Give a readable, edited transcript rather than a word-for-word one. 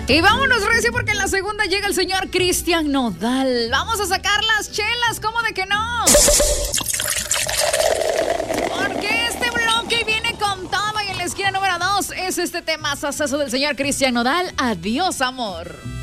Y vámonos, recio, porque en la segunda llega el señor Cristian Nodal. Vamos a sacar las chelas, ¿cómo de que no? Porque este bloque viene con todo y en la esquina número 2 es este tema sasazo del señor Cristian Nodal. Adiós, amor.